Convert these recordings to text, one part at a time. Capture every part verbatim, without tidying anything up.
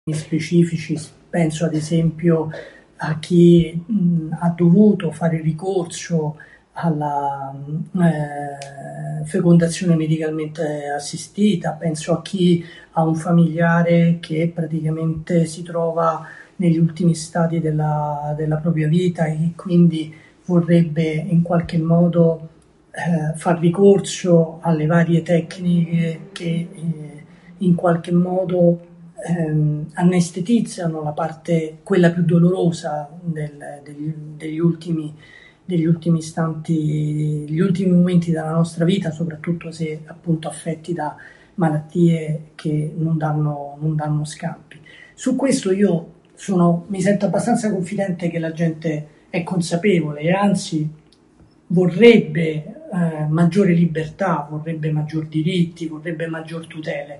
specifici, penso ad esempio a chi mh, ha dovuto fare ricorso alla eh, fecondazione medicalmente assistita, penso a chi ha un familiare che praticamente si trova negli ultimi stadi della, della propria vita e quindi vorrebbe in qualche modo eh, far ricorso alle varie tecniche che eh, in qualche modo ehm, anestetizzano la parte, quella più dolorosa del, degli, degli ultimi degli ultimi istanti, gli ultimi momenti della nostra vita, soprattutto se appunto affetti da malattie che non danno, non danno scampi. Su questo io sono, mi sento abbastanza confidente che la gente è consapevole e anzi vorrebbe eh, maggiore libertà, vorrebbe maggior diritti, vorrebbe maggior tutele.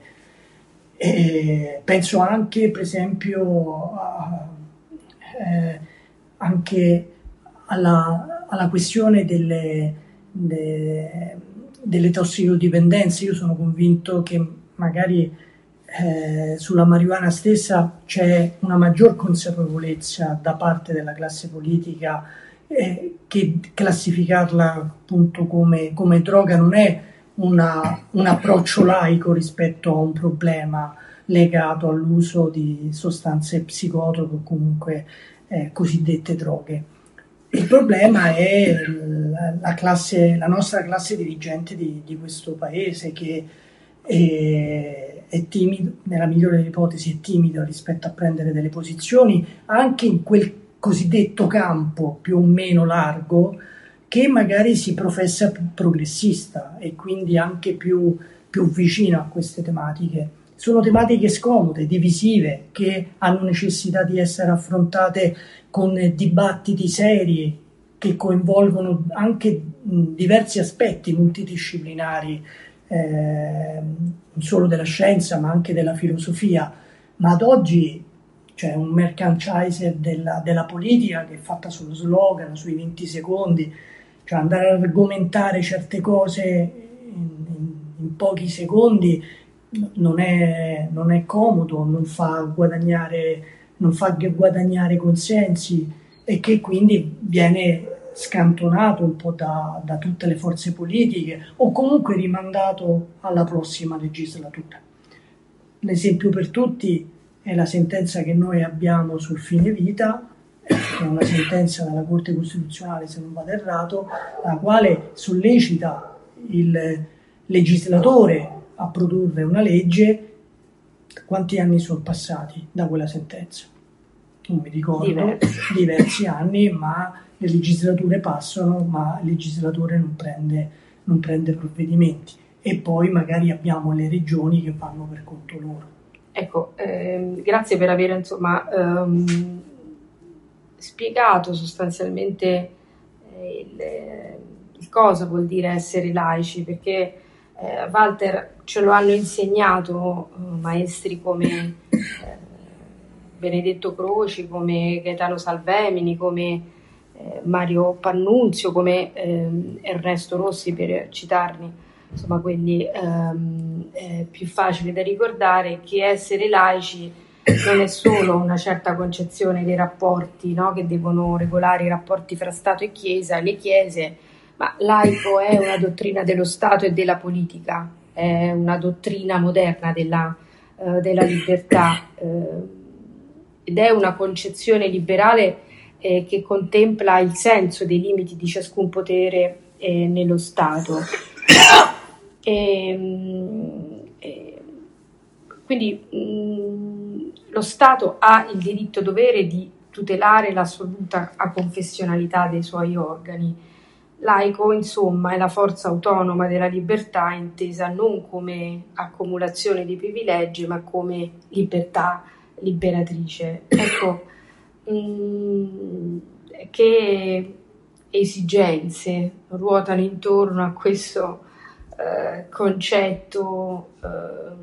E penso anche, per esempio, a, eh, anche alla, alla questione delle, de, delle tossicodipendenze. Io sono convinto che magari eh, sulla marijuana stessa c'è una maggior consapevolezza da parte della classe politica eh, che classificarla appunto come, come droga non è una, un approccio laico rispetto a un problema legato all'uso di sostanze psicotrope o comunque eh, cosiddette droghe. Il problema è la, classe, la nostra classe dirigente di, di questo paese che è, è timido, nella migliore delle ipotesi è timido rispetto a prendere delle posizioni anche in quel cosiddetto campo più o meno largo che magari si professa più progressista e quindi anche più, più vicino a queste tematiche. Sono tematiche scomode, divisive, che hanno necessità di essere affrontate con dibattiti seri che coinvolgono anche diversi aspetti multidisciplinari, eh, non solo della scienza ma anche della filosofia. Ma ad oggi c'è un merchandiser della, della politica che è fatta sullo slogan, sui venti secondi, cioè andare ad argomentare certe cose in, in, in pochi secondi non è, non è comodo, non fa guadagnare, non fa guadagnare consensi e che quindi viene scantonato un po' da, da tutte le forze politiche o comunque rimandato alla prossima legislatura. L'esempio per tutti è la sentenza che noi abbiamo sul fine vita, che è una sentenza della Corte Costituzionale, se non vado errato, la quale sollecita il legislatore a produrre una legge. Quanti anni sono passati da quella sentenza? Non mi ricordo, diversi, diversi anni, ma le legislature passano, ma il legislatore non prende, non prende provvedimenti. E poi magari abbiamo le regioni che vanno per conto loro. Ecco, ehm, grazie per aver insomma ehm, spiegato sostanzialmente eh, il, il cosa vuol dire essere laici, perché eh, Walter ce lo hanno insegnato eh, maestri come eh, Benedetto Croci, come Gaetano Salvemini, come eh, Mario Pannunzio, come eh, Ernesto Rossi, per citarne insomma quelli ehm, eh, più facili da ricordare, che essere laici non è solo una certa concezione dei rapporti, no, che devono regolare i rapporti fra Stato e Chiesa, le chiese, ma laico è una dottrina dello Stato e della politica, è una dottrina moderna della, eh, della libertà eh, ed è una concezione liberale eh, che contempla il senso dei limiti di ciascun potere eh, nello Stato. E, e, quindi mh, lo Stato ha il diritto dovere di tutelare l'assoluta aconfessionalità dei suoi organi. Laico, insomma, è la forza autonoma della libertà intesa non come accumulazione di privilegi, ma come libertà liberatrice. Ecco, mh, che esigenze ruotano intorno a questo eh, concetto eh,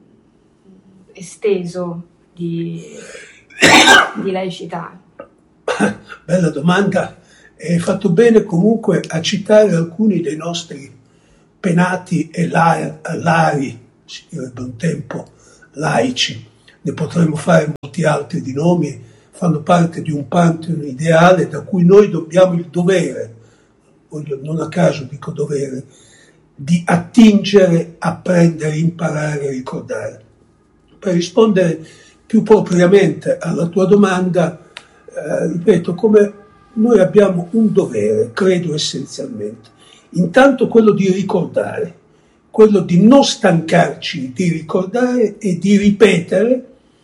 esteso di, di laicità? Bella domanda. Hai fatto bene comunque a citare alcuni dei nostri penati e lari, si direbbe un tempo, laici. ne potremmo fare molti altri di nomi, fanno parte di un pantheon ideale da cui noi dobbiamo il dovere, non a caso dico dovere, di attingere, apprendere, imparare, ricordare. Per rispondere più propriamente alla tua domanda, eh, ripeto, come noi abbiamo un dovere, credo essenzialmente, intanto quello di ricordare, quello di non stancarci di ricordare e di ripetere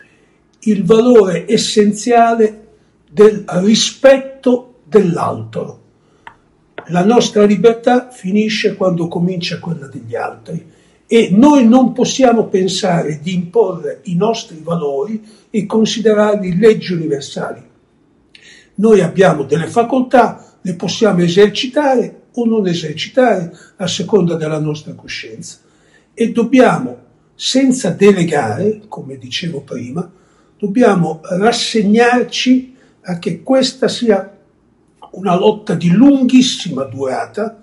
il valore essenziale del rispetto dell'altro. La nostra libertà finisce quando comincia quella degli altri e noi non possiamo pensare di imporre i nostri valori e considerarli leggi universali. Noi abbiamo delle facoltà, le possiamo esercitare o non esercitare a seconda della nostra coscienza e dobbiamo, senza delegare, come dicevo prima, dobbiamo rassegnarci a che questa sia una lotta di lunghissima durata,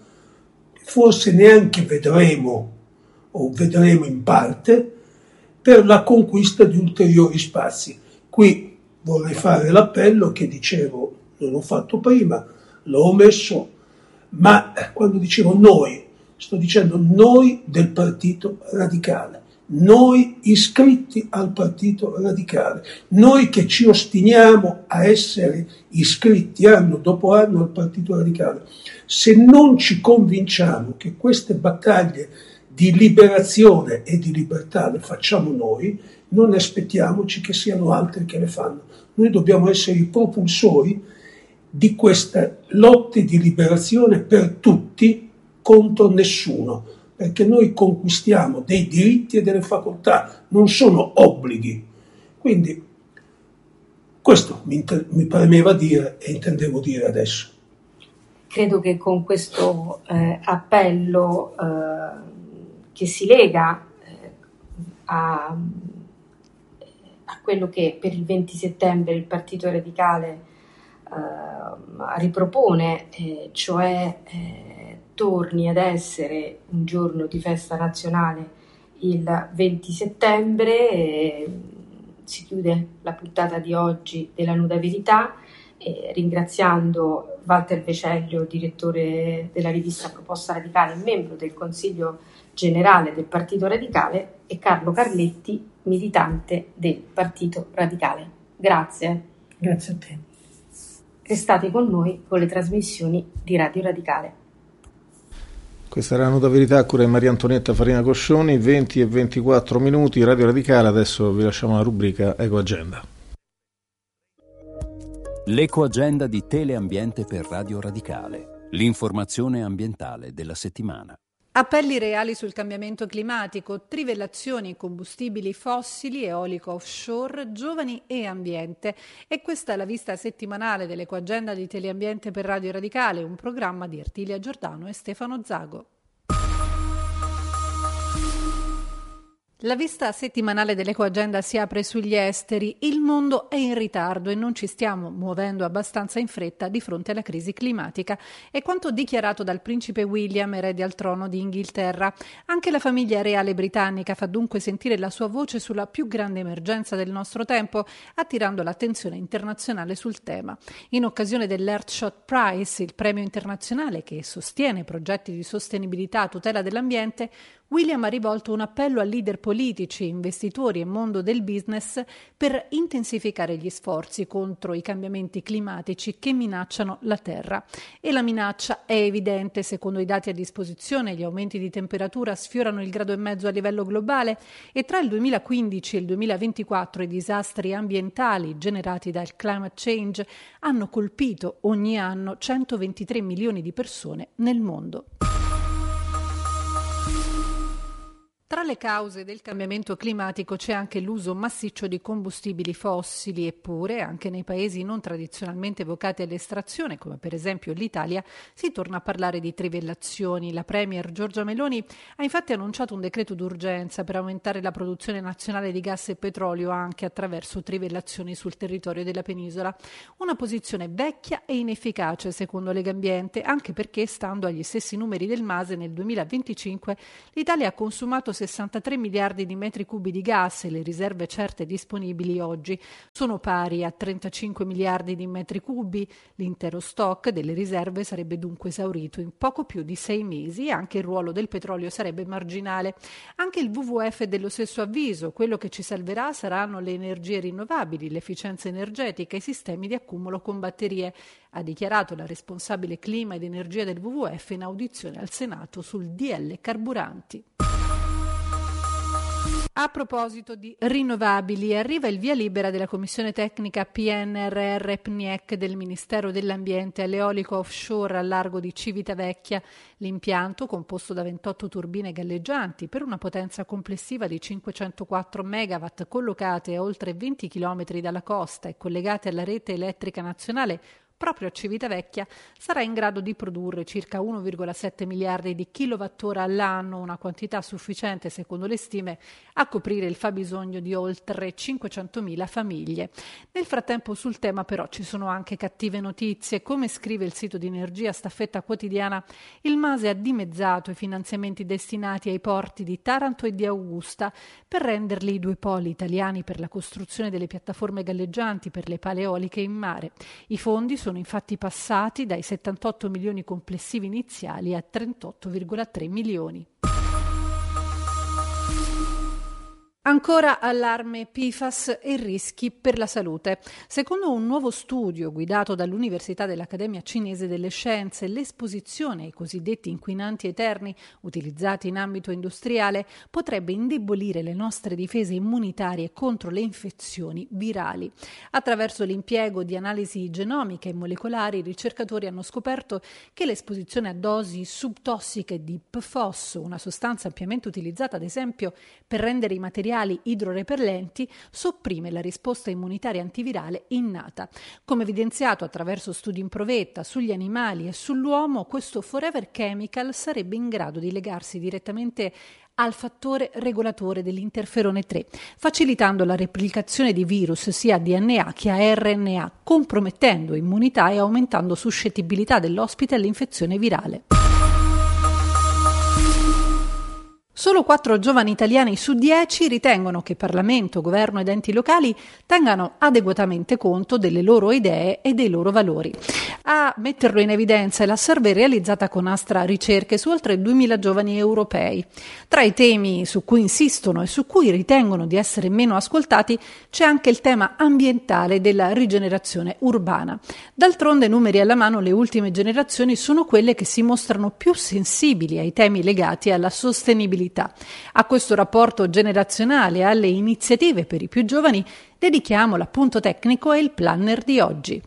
forse neanche vedremo o vedremo in parte, per la conquista di ulteriori spazi. Qui vorrei fare l'appello che dicevo, non ho fatto prima, l'ho omesso, ma quando dicevo noi, sto dicendo noi del Partito Radicale, noi iscritti al Partito Radicale, noi che ci ostiniamo a essere iscritti anno dopo anno al Partito Radicale. Se non ci convinciamo che queste battaglie di liberazione e di libertà le facciamo noi, non aspettiamoci che siano altri che le fanno. Noi dobbiamo essere i propulsori di queste lotte di liberazione per tutti contro nessuno, perché noi conquistiamo dei diritti e delle facoltà, non sono obblighi. Quindi questo mi, inter- mi premeva dire e intendevo dire adesso. Credo che con questo eh, appello eh, che si lega eh, a, a quello che per il venti settembre il Partito Radicale eh, ripropone, eh, cioè eh, torni ad essere un giorno di festa nazionale il venti settembre, eh, si chiude la puntata di oggi della Nuda Verità, eh, ringraziando Walter Vecellio, direttore della rivista Proposta Radicale e membro del Consiglio Generale del Partito Radicale, e Carlo Carletti, militante del Partito Radicale. Grazie. Grazie a te. Restate con noi con le trasmissioni di Radio Radicale. Questa era la Nuda Verità a cura di Maria Antonietta Farina Coscioni, venti e ventiquattro minuti, Radio Radicale. Adesso vi lasciamo la rubrica Ecoagenda. L'Ecoagenda di Teleambiente per Radio Radicale, l'informazione ambientale della settimana. Appelli reali sul cambiamento climatico, trivellazioni, combustibili fossili, eolico offshore, giovani e ambiente. E questa è la vista settimanale dell'Ecoagenda di Teleambiente per Radio Radicale, un programma di Artilia Giordano e Stefano Zago. La vista settimanale dell'Ecoagenda si apre sugli esteri. Il mondo è in ritardo e non ci stiamo muovendo abbastanza in fretta di fronte alla crisi climatica. È quanto dichiarato dal principe William, erede al trono di Inghilterra. Anche la famiglia reale britannica fa dunque sentire la sua voce sulla più grande emergenza del nostro tempo, attirando l'attenzione internazionale sul tema. In occasione dell'Earthshot Prize, il premio internazionale che sostiene progetti di sostenibilità a tutela dell'ambiente, William ha rivolto un appello a leader politici, investitori e mondo del business per intensificare gli sforzi contro i cambiamenti climatici che minacciano la Terra. E la minaccia è evidente, secondo i dati a disposizione. Gli aumenti di temperatura sfiorano il grado e mezzo a livello globale e tra il duemilaquindici e il duemilaventiquattro i disastri ambientali generati dal climate change hanno colpito ogni anno centoventitré milioni di persone nel mondo. Tra le cause del cambiamento climatico c'è anche l'uso massiccio di combustibili fossili, eppure anche nei paesi non tradizionalmente vocati all'estrazione, come per esempio l'Italia, si torna a parlare di trivellazioni. La premier Giorgia Meloni ha infatti annunciato un decreto d'urgenza per aumentare la produzione nazionale di gas e petrolio anche attraverso trivellazioni sul territorio della penisola. Una posizione vecchia e inefficace secondo Legambiente, anche perché, stando agli stessi numeri del MASE, nel duemilaventicinque l'Italia ha consumato sessantatré miliardi di metri cubi di gas e le riserve certe disponibili oggi sono pari a trentacinque miliardi di metri cubi. L'intero stock delle riserve sarebbe dunque esaurito in poco più di sei mesi e anche il ruolo del petrolio sarebbe marginale. Anche il W W F è dello stesso avviso: quello che ci salverà saranno le energie rinnovabili, l'efficienza energetica e i sistemi di accumulo con batterie, ha dichiarato la responsabile clima ed energia del W W F in audizione al Senato sul D L Carburanti. A proposito di rinnovabili, arriva il via libera della Commissione Tecnica P N R R P N I E C del Ministero dell'Ambiente all'eolico offshore al largo di Civitavecchia. L'impianto, composto da ventotto turbine galleggianti per una potenza complessiva di cinquecentoquattro megawatt, collocate a oltre venti chilometri dalla costa e collegate alla rete elettrica nazionale proprio a Civitavecchia, sarà in grado di produrre circa uno virgola sette miliardi di kilowattora all'anno, una quantità sufficiente, secondo le stime, a coprire il fabbisogno di oltre cinquecentomila famiglie. Nel frattempo sul tema però ci sono anche cattive notizie. Come scrive il sito di Energia Staffetta Quotidiana, il MASE ha dimezzato i finanziamenti destinati ai porti di Taranto e di Augusta per renderli i due poli italiani per la costruzione delle piattaforme galleggianti per le pale eoliche in mare. I fondi sono Sono infatti passati dai settantotto milioni complessivi iniziali a trentotto virgola tre milioni. Ancora allarme P F A S e rischi per la salute. Secondo un nuovo studio guidato dall'Università dell'Accademia Cinese delle Scienze, l'esposizione ai cosiddetti inquinanti eterni utilizzati in ambito industriale potrebbe indebolire le nostre difese immunitarie contro le infezioni virali. Attraverso l'impiego di analisi genomiche e molecolari, i ricercatori hanno scoperto che l'esposizione a dosi subtossiche di P F O S, una sostanza ampiamente utilizzata ad esempio per rendere i materiali idrorepellenti, sopprime la risposta immunitaria antivirale innata. Come evidenziato attraverso studi in provetta sugli animali e sull'uomo, questo forever chemical sarebbe in grado di legarsi direttamente al fattore regolatore dell'interferone tre, facilitando la replicazione di virus sia a D N A che a R N A, compromettendo immunità e aumentando suscettibilità dell'ospite all'infezione virale. Solo quattro giovani italiani su dieci ritengono che Parlamento, Governo ed enti locali tengano adeguatamente conto delle loro idee e dei loro valori. A metterlo in evidenza è la survey realizzata con Astra Ricerche su oltre duemila giovani europei. Tra i temi su cui insistono e su cui ritengono di essere meno ascoltati c'è anche il tema ambientale della rigenerazione urbana. D'altronde, numeri alla mano, le ultime generazioni sono quelle che si mostrano più sensibili ai temi legati alla sostenibilità. A questo rapporto generazionale e alle iniziative per i più giovani dedichiamo l'appunto tecnico e il planner di oggi.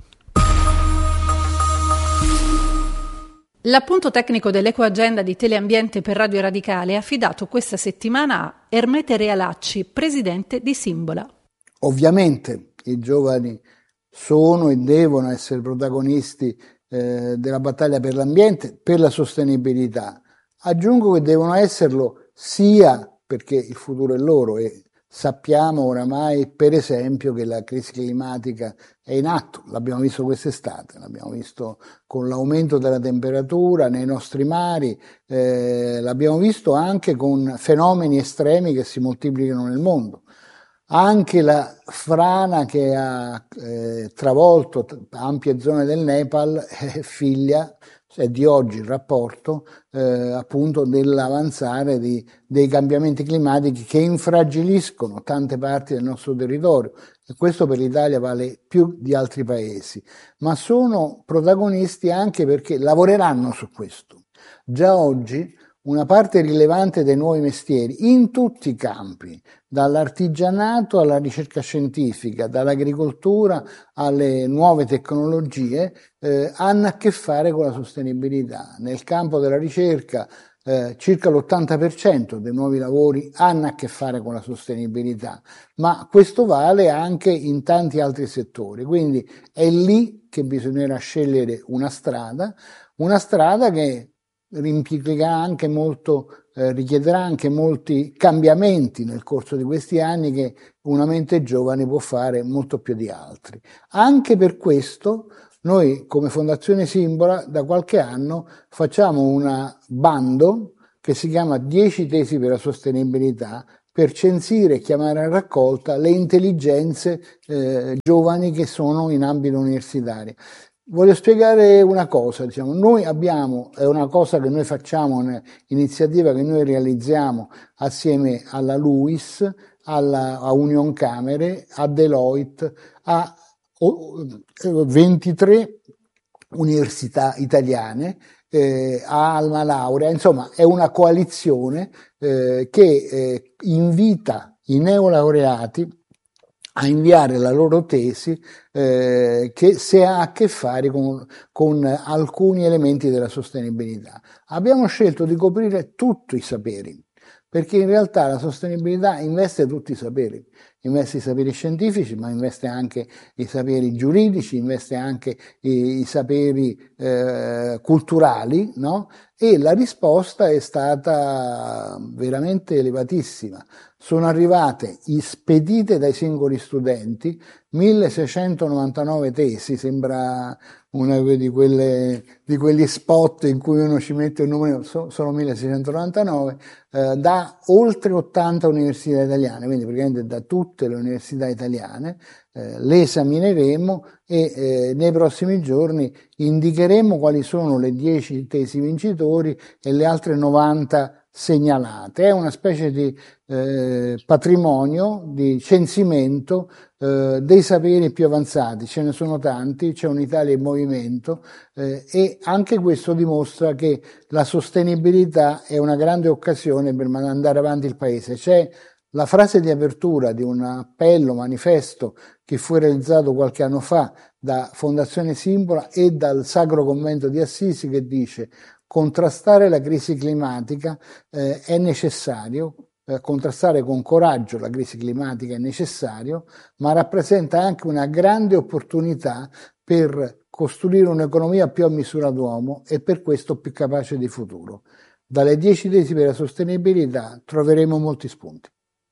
L'appunto tecnico dell'Ecoagenda di Teleambiente per Radio Radicale è affidato questa settimana a Ermete Realacci, presidente di Simbola. Ovviamente i giovani sono e devono essere protagonisti eh, della battaglia per l'ambiente, per la sostenibilità. Aggiungo che devono esserlo sia perché il futuro è loro e sappiamo oramai per esempio che la crisi climatica è in atto, l'abbiamo visto quest'estate, l'abbiamo visto con l'aumento della temperatura nei nostri mari, eh, l'abbiamo visto anche con fenomeni estremi che si moltiplicano nel mondo. Anche la frana che ha eh, travolto ampie zone del Nepal è figlia, è di oggi il rapporto eh, appunto dell'avanzare di, dei cambiamenti climatici che infragiliscono tante parti del nostro territorio, e questo per l'Italia vale più di altri paesi, ma sono protagonisti anche perché lavoreranno su questo. Già oggi una parte rilevante dei nuovi mestieri in tutti i campi, dall'artigianato alla ricerca scientifica, dall'agricoltura alle nuove tecnologie, eh, hanno a che fare con la sostenibilità. Nel campo della ricerca eh, circa l'ottanta per cento dei nuovi lavori hanno a che fare con la sostenibilità, ma questo vale anche in tanti altri settori, quindi è lì che bisognerà scegliere una strada, una strada che implicherà anche molto, eh, richiederà anche molti cambiamenti nel corso di questi anni che una mente giovane può fare molto più di altri. Anche per questo noi come Fondazione Simbola da qualche anno facciamo un bando che si chiama dieci tesi per la sostenibilità, per censire e chiamare a raccolta le intelligenze eh, giovani che sono in ambito universitario. Voglio spiegare una cosa, diciamo, noi abbiamo, è una cosa che noi facciamo, un'iniziativa che noi realizziamo assieme alla LUIS, alla, a Union Camere, a Deloitte, a ventitré università italiane, eh, a Alma Laurea, insomma è una coalizione eh, che eh, invita i neolaureati a inviare la loro tesi eh, che se ha a che fare con, con alcuni elementi della sostenibilità. Abbiamo scelto di coprire tutti i saperi, perché in realtà la sostenibilità investe tutti i saperi, investe i saperi scientifici, ma investe anche i saperi giuridici, investe anche i, i saperi eh, culturali, no? E la risposta è stata veramente elevatissima. Sono arrivate spedite dai singoli studenti milleseicentonovantanove tesi, sembra una di, quelle, di quegli spot in cui uno ci mette un numero, so, sono milleseicentonovantanove, eh, da oltre ottanta università italiane, quindi praticamente da tutte le università italiane. Eh, le esamineremo e eh, nei prossimi giorni indicheremo quali sono le dieci tesi vincitori e le altre novanta segnalate. È una specie di eh, patrimonio, di censimento eh, dei saperi più avanzati. Ce ne sono tanti, c'è un'Italia in movimento eh, e anche questo dimostra che la sostenibilità è una grande occasione per mandare avanti il Paese. C'è la frase di apertura di un appello, manifesto che fu realizzato qualche anno fa da Fondazione Simbola e dal Sacro Convento di Assisi, che dice: contrastare la crisi climatica eh, è necessario, eh, contrastare con coraggio la crisi climatica è necessario, ma rappresenta anche una grande opportunità per costruire un'economia più a misura d'uomo e per questo più capace di futuro. Dalle dieci tesi per la sostenibilità troveremo molti spunti.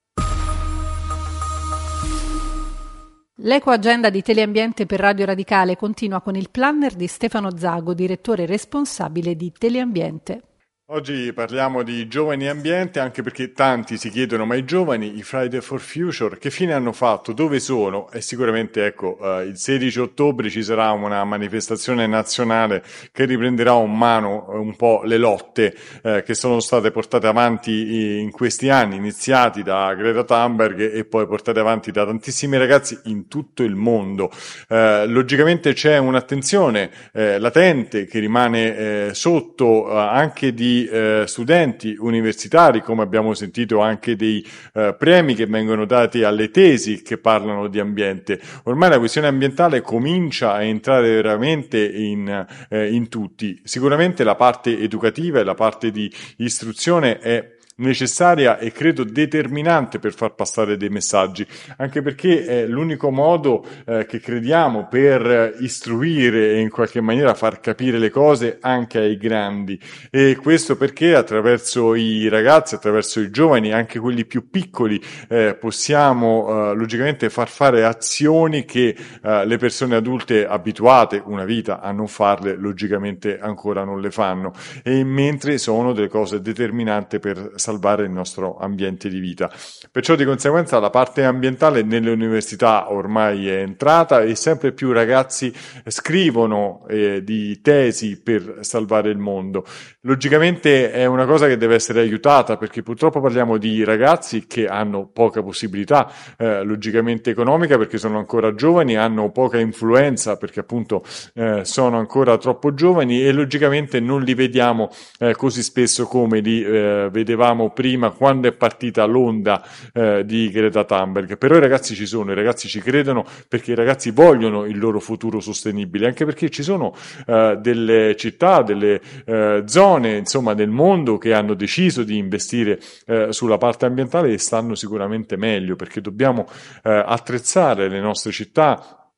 L'ecoagenda di Teleambiente per Radio Radicale continua con il planner di Stefano Zago, direttore responsabile di Teleambiente. Oggi parliamo di giovani e ambiente, anche perché tanti si chiedono: ma i giovani, i Friday for Future, che fine hanno fatto? Dove sono? E sicuramente, ecco, eh, il sedici ottobre ci sarà una manifestazione nazionale che riprenderà in mano un po' le lotte eh, che sono state portate avanti in questi anni, iniziati da Greta Thunberg e poi portate avanti da tantissimi ragazzi in tutto il mondo. Eh, logicamente c'è un'attenzione eh, latente che rimane eh, sotto eh, anche di Eh, studenti universitari, come abbiamo sentito anche dei eh, premi che vengono dati alle tesi che parlano di ambiente. Ormai la questione ambientale comincia a entrare veramente in, eh, in tutti. Sicuramente la parte educativa e la parte di istruzione è necessaria e credo determinante per far passare dei messaggi, anche perché è l'unico modo eh, che crediamo per istruire e in qualche maniera far capire le cose anche ai grandi, e questo perché attraverso i ragazzi, attraverso i giovani, anche quelli più piccoli, eh, possiamo eh, logicamente far fare azioni che eh, le persone adulte abituate una vita a non farle logicamente ancora non le fanno, e mentre sono delle cose determinanti per salvare il nostro ambiente di vita. Perciò di conseguenza la parte ambientale nelle università ormai è entrata e sempre più ragazzi scrivono eh, di tesi per salvare il mondo. Logicamente è una cosa che deve essere aiutata, perché purtroppo parliamo di ragazzi che hanno poca possibilità eh, logicamente economica, perché sono ancora giovani, hanno poca influenza perché appunto eh, sono ancora troppo giovani, e logicamente non li vediamo eh, così spesso come li eh, vedevamo prima, quando è partita l'onda eh, di Greta Thunberg. Però i ragazzi ci sono, i ragazzi ci credono, perché i ragazzi vogliono il loro futuro sostenibile, anche perché ci sono eh, delle città, delle eh, zone insomma del mondo che hanno deciso di investire eh, sulla parte ambientale e stanno sicuramente meglio, perché dobbiamo eh, attrezzare le nostre città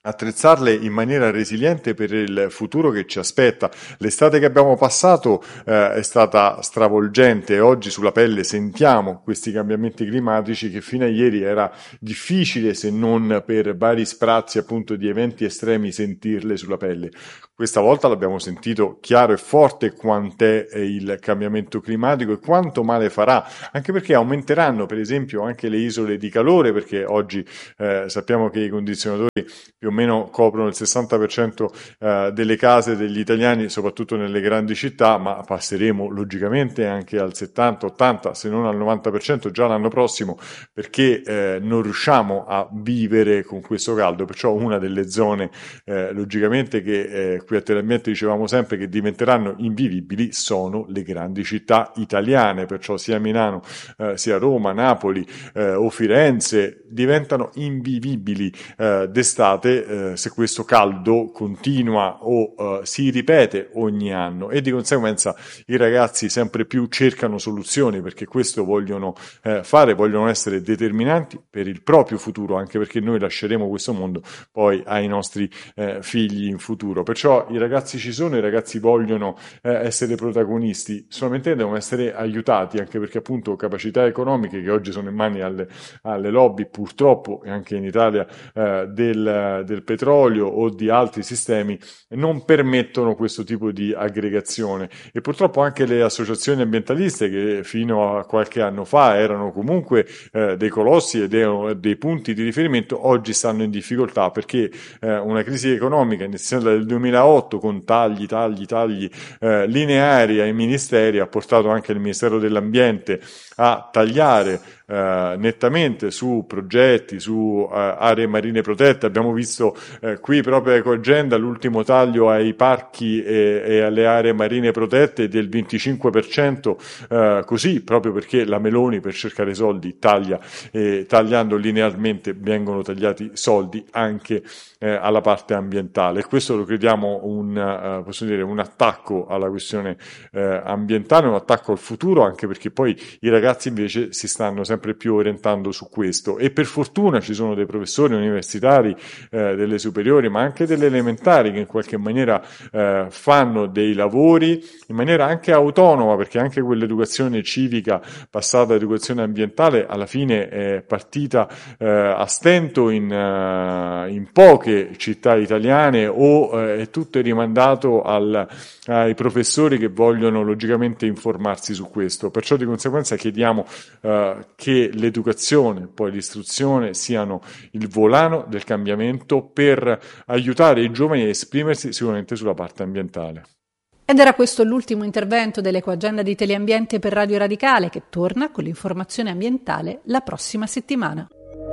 attrezzarle in maniera resiliente per il futuro che ci aspetta. L'estate che abbiamo passato eh, è stata stravolgente e oggi sulla pelle sentiamo questi cambiamenti climatici che fino a ieri era difficile, se non per vari sprazzi appunto di eventi estremi, sentirle sulla pelle. Questa volta l'abbiamo sentito chiaro e forte quant'è il cambiamento climatico e quanto male farà, anche perché aumenteranno per esempio anche le isole di calore, perché oggi eh, sappiamo che i condizionatori più o meno coprono il sessanta per cento eh, delle case degli italiani, soprattutto nelle grandi città, ma passeremo logicamente anche al settanta ottanta, se non al novanta per cento già l'anno prossimo, perché eh, non riusciamo a vivere con questo caldo. Perciò una delle zone eh, logicamente che eh, qui a Teleambiente dicevamo sempre che diventeranno invivibili sono le grandi città italiane, perciò sia Milano eh, sia Roma, Napoli eh, o Firenze diventano invivibili eh, d'estate eh, se questo caldo continua o eh, si ripete ogni anno, e di conseguenza i ragazzi sempre più cercano soluzioni, perché questo vogliono eh, fare, vogliono essere determinanti per il proprio futuro, anche perché noi lasceremo questo mondo poi ai nostri eh, figli in futuro. Perciò i ragazzi ci sono, i ragazzi vogliono eh, essere protagonisti, solamente devono essere aiutati, anche perché appunto capacità economiche che oggi sono in mano alle, alle lobby, purtroppo, e anche in Italia eh, del, del petrolio o di altri sistemi, non permettono questo tipo di aggregazione. E purtroppo anche le associazioni ambientaliste, che fino a qualche anno fa erano comunque eh, dei colossi ed erano dei punti di riferimento, oggi stanno in difficoltà, perché eh, una crisi economica iniziata nel duemilaotto con tagli, tagli, tagli eh, lineari ai ministeri ha portato anche il Ministero dell'Ambiente a tagliare eh, nettamente su progetti, su eh, aree marine protette. Abbiamo visto eh, qui proprio a Ecoagenda l'ultimo taglio ai parchi e, e alle aree marine protette del venticinque per cento, eh, così proprio perché la Meloni, per cercare soldi, taglia, e tagliando linearmente vengono tagliati soldi anche eh, alla parte ambientale. E questo lo crediamo un, uh, posso dire, un attacco alla questione eh, ambientale, un attacco al futuro, anche perché poi i ragazzi invece si stanno sempre più orientando su questo, e per fortuna ci sono dei professori universitari, eh, delle superiori ma anche delle elementari, che in qualche maniera eh, fanno dei lavori in maniera anche autonoma, perché anche quell'educazione civica passata ad educazione ambientale alla fine è partita eh, a stento in, uh, in poche città italiane, o eh, è tutto rimandato al, ai professori che vogliono logicamente informarsi su questo. Perciò di conseguenza chiediamo eh, che l'educazione, poi l'istruzione, siano il volano del cambiamento per aiutare i giovani a esprimersi sicuramente sulla parte ambientale. Ed era questo l'ultimo intervento dell'Ecoagenda di Teleambiente per Radio Radicale, che torna con l'informazione ambientale la prossima settimana.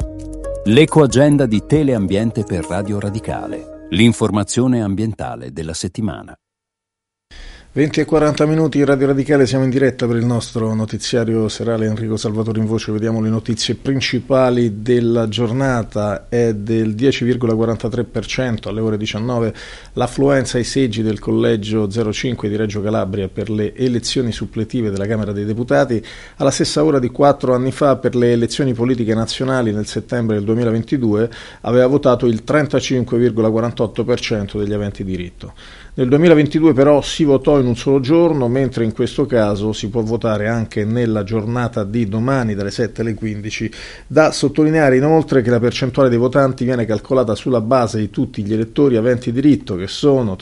L'Ecoagenda di Teleambiente per Radio Radicale, l'informazione ambientale della settimana. venti e quaranta minuti in Radio Radicale, siamo in diretta per il nostro notiziario serale. Enrico Salvatore in voce, vediamo le notizie principali della giornata. È del dieci virgola quarantatré per cento alle ore diciannove l'affluenza ai seggi del collegio zero cinque di Reggio Calabria per le elezioni suppletive della Camera dei Deputati. Alla stessa ora di quattro anni fa, per le elezioni politiche nazionali nel settembre del duemilaventidue, aveva votato il trentacinque virgola quarantotto per cento degli aventi diritto. Nel duemilaventidue però si votò in un solo giorno, mentre in questo caso si può votare anche nella giornata di domani dalle sette alle quindici. Da sottolineare inoltre che la percentuale dei votanti viene calcolata sulla base di tutti gli elettori aventi diritto, che sono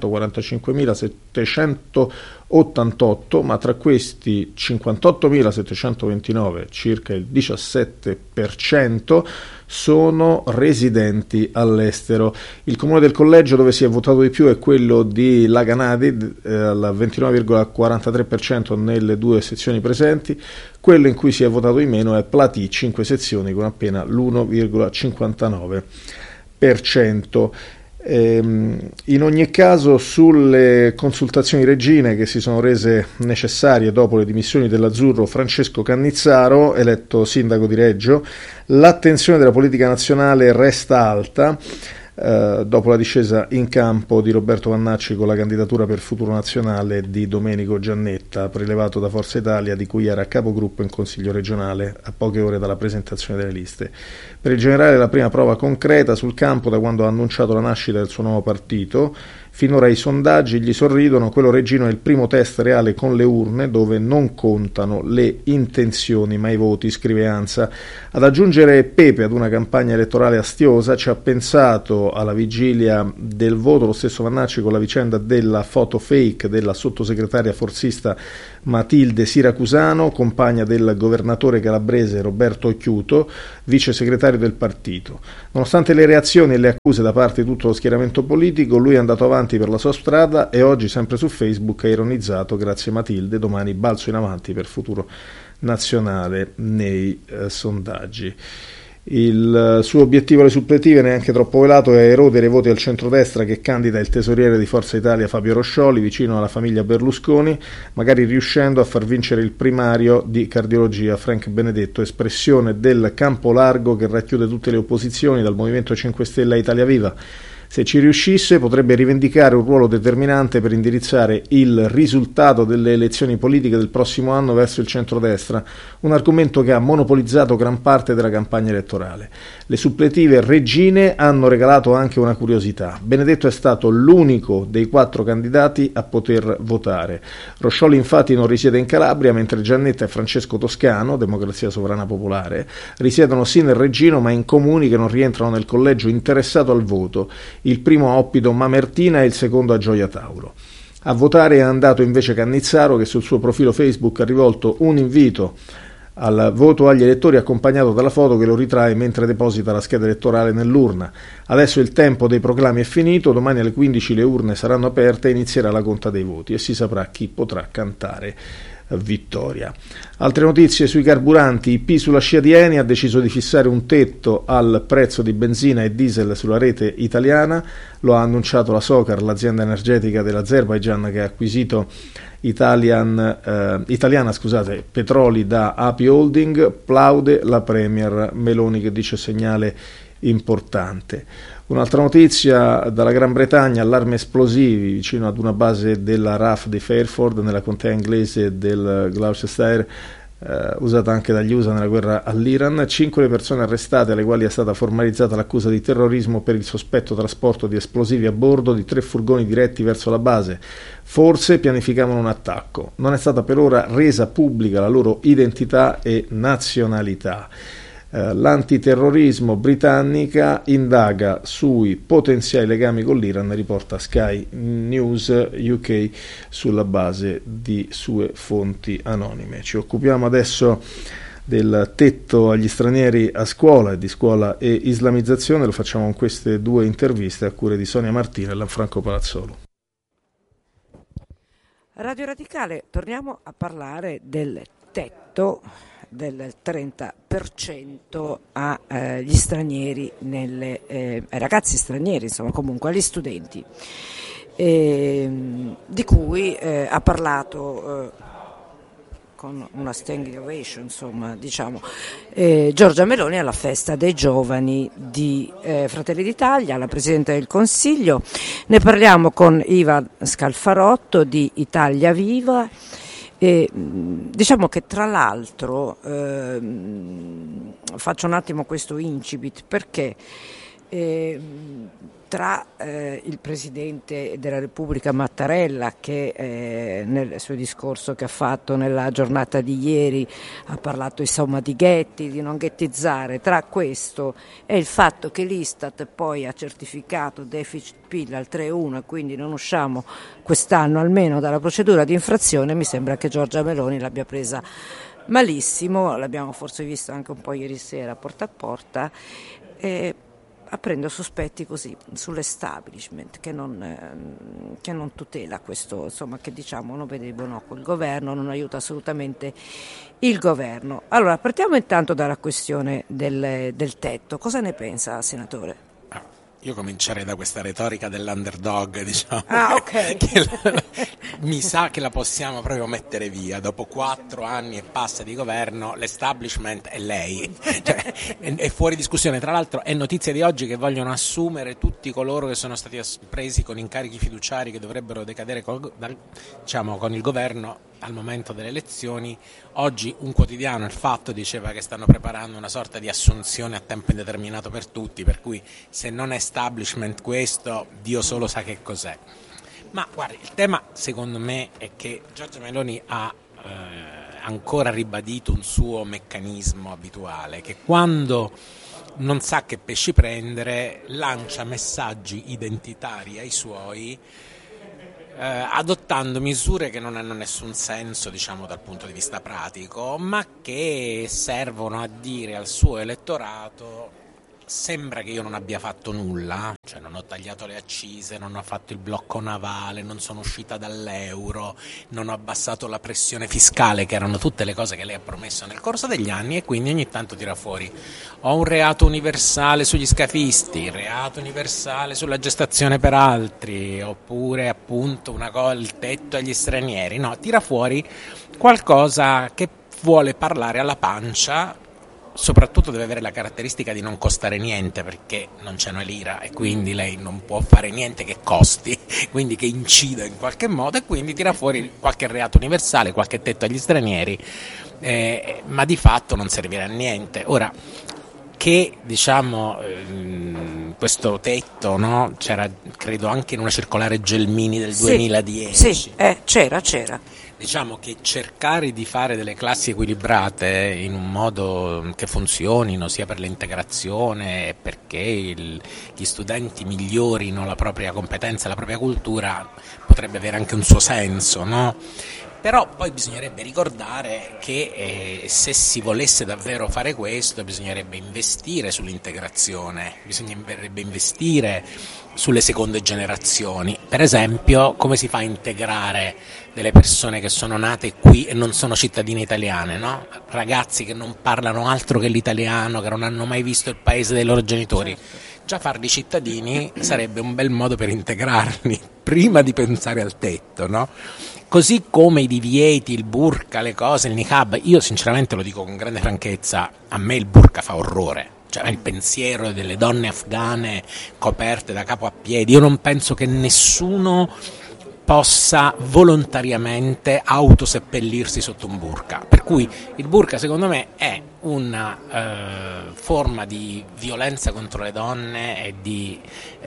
trecentoquarantacinquemilasettecentoottantotto, ma tra questi cinquantottomilasettecentoventinove, circa il diciassette per cento, sono residenti all'estero. Il comune del collegio dove si è votato di più è quello di Laganadi, eh, al ventinove virgola quarantatré per cento nelle due sezioni presenti. Quello in cui si è votato di meno è Platì, cinque sezioni con appena l'uno virgola cinquantanove per cento. In ogni caso, sulle consultazioni reggine che si sono rese necessarie dopo le dimissioni dell'azzurro Francesco Cannizzaro, eletto sindaco di Reggio, l'attenzione della politica nazionale resta alta. eh, dopo la discesa in campo di Roberto Vannacci con la candidatura per Futuro Nazionale di Domenico Giannetta, prelevato da Forza Italia, di cui era capogruppo in Consiglio regionale a poche ore dalla presentazione delle liste. Per il generale la prima prova concreta sul campo da quando ha annunciato la nascita del suo nuovo partito. Finora i sondaggi gli sorridono, quello reggino è il primo test reale con le urne dove non contano le intenzioni ma i voti, scrive ANSA. Ad aggiungere pepe ad una campagna elettorale astiosa ci ha pensato alla vigilia del voto lo stesso Vannacci con la vicenda della foto fake della sottosegretaria forzista Matilde Siracusano, compagna del governatore calabrese Roberto Occhiuto, vice segretario del partito. Nonostante le reazioni e le accuse da parte di tutto lo schieramento politico, lui è andato avanti per la sua strada e oggi sempre su Facebook ha ironizzato: grazie Matilde, domani balzo in avanti per Futuro Nazionale nei eh, sondaggi. Il suo obiettivo alle suppletive, neanche troppo velato, è erodere voti al centrodestra che candida il tesoriere di Forza Italia Fabio Roscioli, vicino alla famiglia Berlusconi, magari riuscendo a far vincere il primario di cardiologia Frank Benedetto, espressione del campo largo che racchiude tutte le opposizioni dal Movimento cinque Stelle a Italia Viva. Se ci riuscisse potrebbe rivendicare un ruolo determinante per indirizzare il risultato delle elezioni politiche del prossimo anno verso il centrodestra, un argomento che ha monopolizzato gran parte della campagna elettorale. Le suppletive reggine hanno regalato anche una curiosità. Benedetto è stato l'unico dei quattro candidati a poter votare. Roscioli infatti non risiede in Calabria, mentre Giannetta e Francesco Toscano, Democrazia Sovrana Popolare, risiedono sì nel Reggino ma in comuni che non rientrano nel collegio interessato al voto, il primo a Oppido Mamertina e il secondo a Gioia Tauro. A votare è andato invece Cannizzaro, che sul suo profilo Facebook ha rivolto un invito al voto agli elettori accompagnato dalla foto che lo ritrae mentre deposita la scheda elettorale nell'urna. Adesso il tempo dei proclami è finito, domani alle quindici le urne saranno aperte e inizierà la conta dei voti e si saprà chi potrà cantare vittoria. Altre notizie sui carburanti: I P sulla scia di Eni ha deciso di fissare un tetto al prezzo di benzina e diesel sulla rete italiana, lo ha annunciato la Socar, l'azienda energetica dell'Azerbaigian che ha acquisito Italian, eh, italiana scusate, petroli da A P I Holding. Plaude la Premier Meloni che dice segnale importante. Un'altra notizia dalla Gran Bretagna: allarmi esplosivi vicino ad una base della R A F di Fairford nella contea inglese del Gloucestershire, eh, usata anche dagli U S A nella guerra all'Iran. Cinque le persone arrestate, alle quali è stata formalizzata l'accusa di terrorismo per il sospetto trasporto di esplosivi a bordo di tre furgoni diretti verso la base. Forse pianificavano un attacco. Non è stata per ora resa pubblica la loro identità e nazionalità. L'antiterrorismo britannica indaga sui potenziali legami con l'Iran, riporta Sky News U K sulla base di sue fonti anonime. Ci occupiamo adesso del tetto agli stranieri a scuola, di scuola e islamizzazione. Lo facciamo con queste due interviste a cura di Sonia Martino e Lanfranco Palazzolo. Radio Radicale, torniamo a parlare del tetto del trenta per cento agli eh, stranieri, nelle, eh, ai ragazzi stranieri, insomma comunque agli studenti, eh, di cui eh, ha parlato eh, con una standing ovation, insomma, diciamo, eh, Giorgia Meloni alla festa dei giovani di eh, Fratelli d'Italia, la Presidente del Consiglio. Ne parliamo con Iva Scalfarotto di Italia Viva. E, diciamo che tra l'altro eh, faccio un attimo questo incipit perché eh, tra eh, il Presidente della Repubblica Mattarella, che eh, nel suo discorso che ha fatto nella giornata di ieri ha parlato insomma di ghetti, di non ghettizzare, tra questo e il fatto che l'Istat poi ha certificato deficit P I L al tre virgola uno e quindi non usciamo quest'anno almeno dalla procedura di infrazione, mi sembra che Giorgia Meloni l'abbia presa malissimo, l'abbiamo forse visto anche un po' ieri sera porta a porta, e aprendo sospetti così sull'establishment che non, eh, che non tutela questo, insomma, che diciamo non vede buon occhio il governo, non aiuta assolutamente il governo. Allora, partiamo intanto dalla questione del, del tetto. Cosa ne pensa, senatore? Io comincerei da questa retorica dell'underdog, diciamo. Ah, ok. Che la, mi sa che la possiamo proprio mettere via. Dopo quattro anni e passa di governo, l'establishment è lei, cioè, è, è fuori discussione. Tra l'altro è notizia di oggi che vogliono assumere tutti coloro che sono stati presi con incarichi fiduciari che dovrebbero decadere col, diciamo, con il governo al momento delle elezioni. Oggi un quotidiano, Il Fatto, diceva che stanno preparando una sorta di assunzione a tempo indeterminato per tutti, per cui se non è establishment questo, Dio solo sa che cos'è. Ma guardi, il tema secondo me è che Giorgia Meloni ha eh, ancora ribadito un suo meccanismo abituale, che quando non sa che pesci prendere lancia messaggi identitari ai suoi, Eh, adottando misure che non hanno nessun senso, diciamo, dal punto di vista pratico, ma che servono a dire al suo elettorato: sembra che io non abbia fatto nulla, cioè non ho tagliato le accise, non ho fatto il blocco navale, non sono uscita dall'euro, non ho abbassato la pressione fiscale, che erano tutte le cose che lei ha promesso nel corso degli anni, e quindi ogni tanto tira fuori: ho un reato universale sugli scafisti, reato universale sulla gestazione per altri, oppure appunto una cosa, il tetto agli stranieri. No, tira fuori qualcosa che vuole parlare alla pancia. Soprattutto deve avere la caratteristica di non costare niente, perché non c'è una lira e quindi lei non può fare niente che costi, quindi che incida in qualche modo, e quindi tira fuori qualche reato universale, qualche tetto agli stranieri, eh, ma di fatto non servirà a niente. Ora, che diciamo ehm, questo tetto, no? C'era credo anche in una circolare Gelmini del sì, duemiladieci. Sì, eh, c'era, c'era. Diciamo che cercare di fare delle classi equilibrate in un modo che funzionino sia per l'integrazione e perché il, gli studenti migliorino la propria competenza e la propria cultura potrebbe avere anche un suo senso, no? Però poi bisognerebbe ricordare che eh, se si volesse davvero fare questo bisognerebbe investire sull'integrazione, bisognerebbe investire sulle seconde generazioni. Per esempio, come si fa a integrare delle persone che sono nate qui e non sono cittadine italiane, no? Ragazzi che non parlano altro che l'italiano, che non hanno mai visto il paese dei loro genitori. Già farli cittadini sarebbe un bel modo per integrarli, prima di pensare al tetto, no? Così come i divieti, il burqa, le cose, il niqab. Io sinceramente lo dico con grande franchezza, a me il burqa fa orrore. Cioè il pensiero delle donne afghane coperte da capo a piedi, io non penso che nessuno possa volontariamente autoseppellirsi sotto un burqa, per cui il burqa secondo me è una eh, forma di violenza contro le donne e di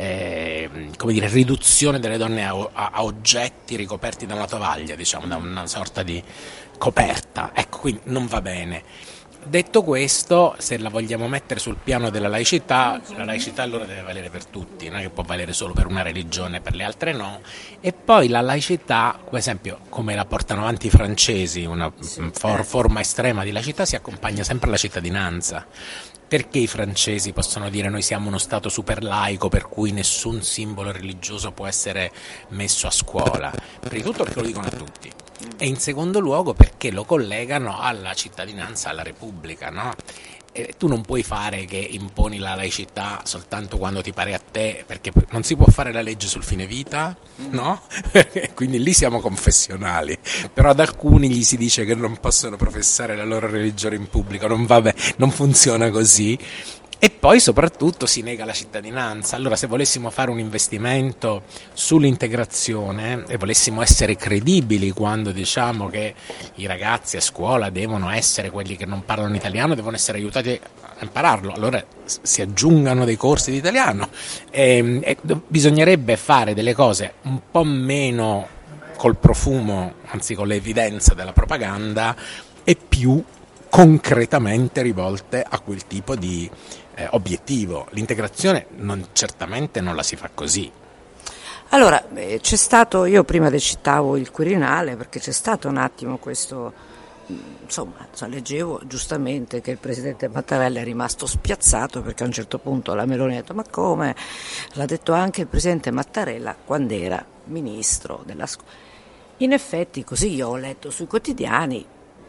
eh, come dire, riduzione delle donne a, a, a oggetti ricoperti da una tovaglia, diciamo, da una sorta di coperta, ecco, quindi non va bene. Detto questo, se la vogliamo mettere sul piano della laicità, la laicità allora deve valere per tutti, non è che può valere solo per una religione e per le altre no. E poi la laicità, per esempio, come la portano avanti i francesi, una for- forma estrema di laicità, si accompagna sempre alla cittadinanza. Perché i francesi possono dire noi siamo uno stato super laico per cui nessun simbolo religioso può essere messo a scuola? Prima di tutto perché lo dicono a tutti, e in secondo luogo perché lo collegano alla cittadinanza, alla Repubblica, no? E tu non puoi fare che imponi la laicità soltanto quando ti pare a te, perché non si può fare la legge sul fine vita, no? Quindi lì siamo confessionali, però ad alcuni gli si dice che non possono professare la loro religione in pubblico, non va bene, non funziona così. E poi soprattutto si nega la cittadinanza. Allora, se volessimo fare un investimento sull'integrazione e volessimo essere credibili quando diciamo che i ragazzi a scuola devono essere quelli che non parlano italiano, devono essere aiutati a impararlo, allora si aggiungano dei corsi di italiano. E, e bisognerebbe fare delle cose un po' meno col profumo, anzi con l'evidenza della propaganda, e più concretamente rivolte a quel tipo di eh, obiettivo. L'integrazione non, certamente non la si fa così. Allora, eh, c'è stato, io prima le citavo il Quirinale perché c'è stato un attimo questo, insomma, leggevo giustamente che il presidente Mattarella è rimasto spiazzato perché a un certo punto la Meloni ha detto ma come? L'ha detto anche il presidente Mattarella quando era ministro della scuola. In effetti così io ho letto sui quotidiani,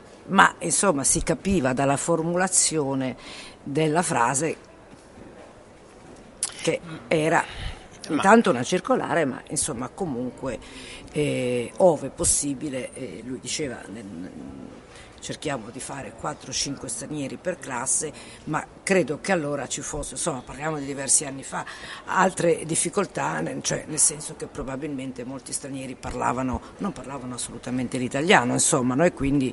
ma insomma si capiva dalla formulazione della frase che era soltanto una circolare, ma insomma comunque eh, ove possibile, eh, lui diceva nel, cerchiamo di fare quattro cinque stranieri per classe, ma credo che allora ci fosse, insomma parliamo di diversi anni fa, altre difficoltà, cioè nel senso che probabilmente molti stranieri parlavano, non parlavano assolutamente l'italiano, insomma, no? E quindi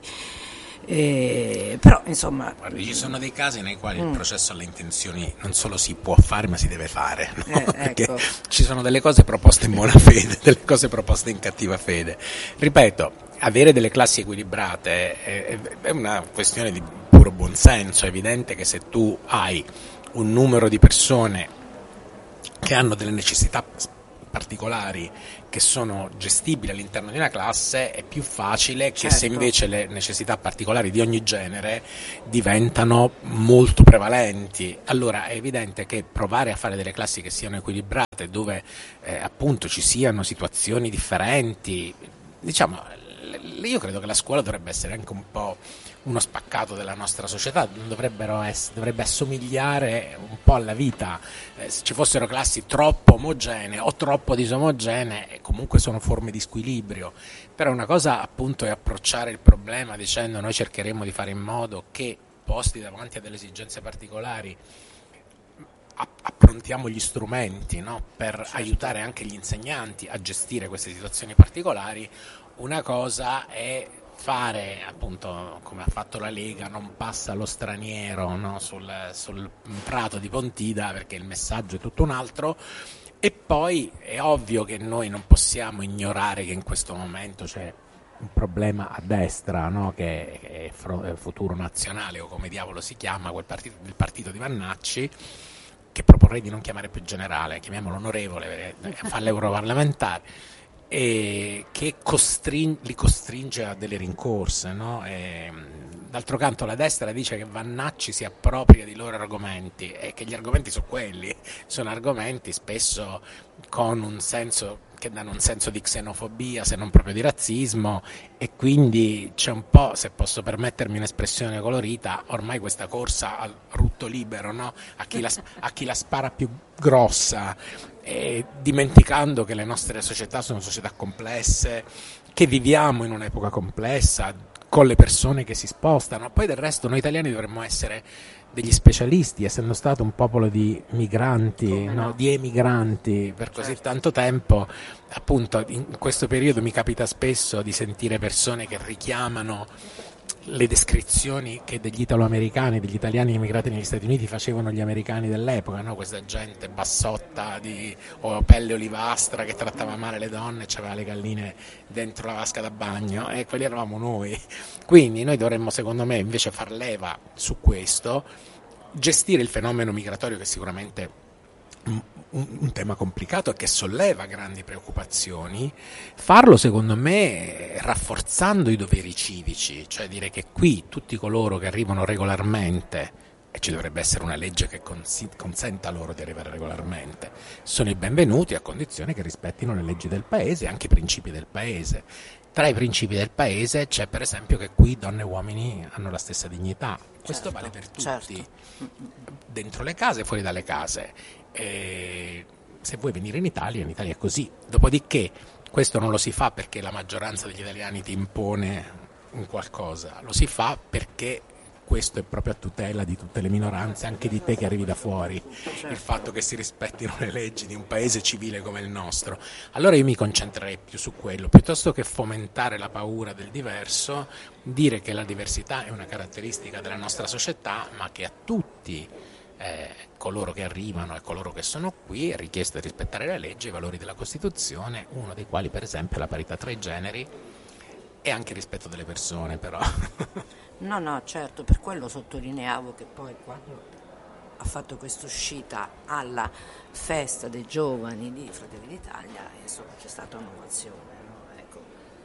Eh, però insomma guardi, ci sono dei casi nei quali mm. il processo alle intenzioni non solo si può fare ma si deve fare, no? eh, Perché ecco. ci sono delle cose proposte in buona fede, delle cose proposte in cattiva fede. Ripeto, avere delle classi equilibrate è, è una questione di puro buonsenso. È evidente che se tu hai un numero di persone che hanno delle necessità particolari che sono gestibili all'interno di una classe, è più facile che certo. se invece le necessità particolari di ogni genere diventano molto prevalenti. Allora è evidente che provare a fare delle classi che siano equilibrate, dove eh, appunto ci siano situazioni differenti, diciamo, io credo che la scuola dovrebbe essere anche un po' uno spaccato della nostra società, dovrebbero ess- dovrebbe assomigliare un po' alla vita. Eh, se ci fossero classi troppo omogenee o troppo disomogenee, comunque sono forme di squilibrio. Però una cosa appunto è approcciare il problema dicendo noi cercheremo di fare in modo che, posti davanti a delle esigenze particolari, approntiamo gli strumenti, no? Per certo. aiutare anche gli insegnanti a gestire queste situazioni particolari. Una cosa è fare, appunto, come ha fatto la Lega, non passa lo straniero, no? sul, sul prato di Pontida, perché il messaggio è tutto un altro. E poi è ovvio che noi non possiamo ignorare che in questo momento c'è un problema a destra, no? Che è Futuro Nazionale, o come diavolo si chiama, quel partito, il partito di Vannacci, che proporrei di non chiamare più generale, chiamiamolo onorevole, fa l'europarlamentare, e che costring- li costringe a delle rincorse, no? E, d'altro canto la destra dice che Vannacci si appropria di loro argomenti e che gli argomenti sono quelli, sono argomenti spesso con un senso che danno un senso di xenofobia, se non proprio di razzismo, e quindi c'è un po', se posso permettermi un'espressione colorita, ormai questa corsa al rutto libero, no? a, chi la, a chi la spara più grossa, e dimenticando che le nostre società sono società complesse, che viviamo in un'epoca complessa, con le persone che si spostano. Poi del resto noi italiani dovremmo essere degli specialisti, essendo stato un popolo di migranti, no? No, di emigranti per così certo. tanto tempo. Appunto in questo periodo mi capita spesso di sentire persone che richiamano le descrizioni che degli italo-americani, degli italiani immigrati negli Stati Uniti facevano gli americani dell'epoca, no? Questa gente bassotta di, o pelle olivastra che trattava male le donne e aveva le galline dentro la vasca da bagno, e quelli eravamo noi. Quindi noi dovremmo, secondo me, invece far leva su questo, gestire il fenomeno migratorio, che sicuramente Un, un tema complicato e che solleva grandi preoccupazioni, farlo secondo me rafforzando i doveri civici, cioè dire che qui tutti coloro che arrivano regolarmente, e ci dovrebbe essere una legge che consi- consenta loro di arrivare regolarmente, sono i benvenuti a condizione che rispettino le leggi del paese e anche i principi del paese. Tra i principi del paese c'è per esempio che qui donne e uomini hanno la stessa dignità. Questo certo, vale per tutti, certo. dentro le case e fuori dalle case. E se vuoi venire in Italia, in Italia è così. Dopodiché questo non lo si fa perché la maggioranza degli italiani ti impone un qualcosa, lo si fa perché questo è proprio a tutela di tutte le minoranze, anche di te che arrivi da fuori, certo. il fatto che si rispettino le leggi di un paese civile come il nostro. Allora io mi concentrerei più su quello, piuttosto che fomentare la paura del diverso, dire che la diversità è una caratteristica della nostra società, ma che a tutti Eh, coloro che arrivano e coloro che sono qui è richiesto di rispettare le leggi e i valori della Costituzione, uno dei quali per esempio è la parità tra i generi e anche il rispetto delle persone, però. No, no, certo, per quello sottolineavo che poi quando ha fatto questa uscita alla festa dei giovani di Fratelli d'Italia, insomma c'è stata un'ovazione, no? Ecco.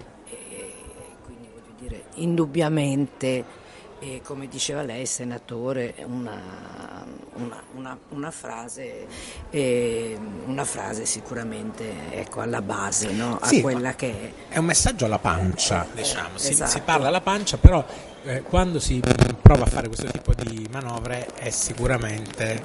E quindi voglio dire, indubbiamente, e come diceva lei, senatore, una, una, una, una frase eh, una frase sicuramente, ecco, alla base, no? A sì, quella che è. È un messaggio alla pancia, diciamo, si, esatto. si parla alla pancia, però eh, quando si prova a fare questo tipo di manovre è sicuramente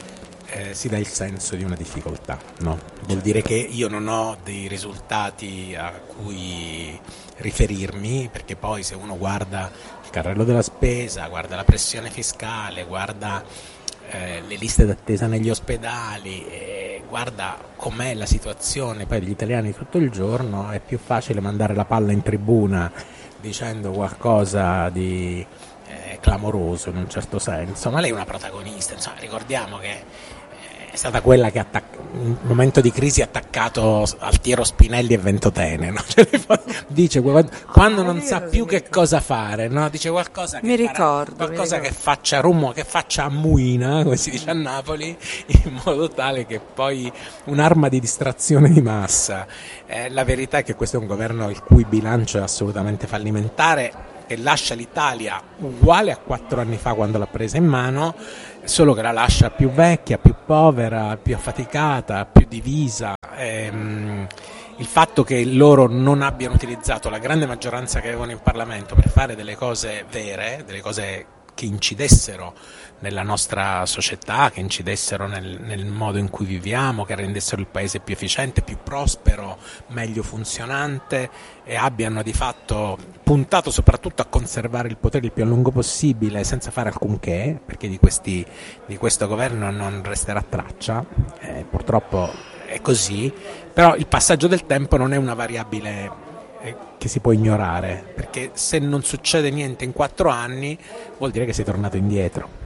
eh, si dà il senso di una difficoltà, no? Vuol dire che io non ho dei risultati a cui riferirmi, perché poi se uno guarda il carrello della spesa, guarda la pressione fiscale, guarda eh, le liste d'attesa negli ospedali, eh, guarda com'è la situazione poi degli italiani tutto il giorno, è più facile mandare la palla in tribuna dicendo qualcosa di eh, clamoroso in un certo senso, ma lei è una protagonista, insomma, ricordiamo che è stata quella che attac- in un momento di crisi ha attaccato Altiero Spinelli e Ventotene, no? Cioè, dice quando non sa più che cosa fare, no? Dice qualcosa che, mi ricordo, qualcosa mi ricordo. che faccia rumore, che faccia ammuina, come si dice a Napoli, in modo tale che poi un'arma di distrazione di massa. Eh, la verità è che questo è un governo il cui bilancio è assolutamente fallimentare, che lascia l'Italia uguale a quattro anni fa quando l'ha presa in mano, solo che la lascia più vecchia, più povera, più affaticata, più divisa. Ehm, il fatto che loro non abbiano utilizzato la grande maggioranza che avevano in Parlamento per fare delle cose vere, delle cose che incidessero nella nostra società, che incidessero nel, nel modo in cui viviamo, che rendessero il paese più efficiente, più prospero, meglio funzionante, e abbiano di fatto puntato soprattutto a conservare il potere il più a lungo possibile senza fare alcunché, perché di, questi, di questo governo non resterà traccia, eh, purtroppo è così, però il passaggio del tempo non è una variabile che si può ignorare, perché se non succede niente in quattro anni vuol dire che sei tornato indietro.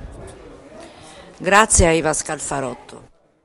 Grazie a Iva Scalfarotto.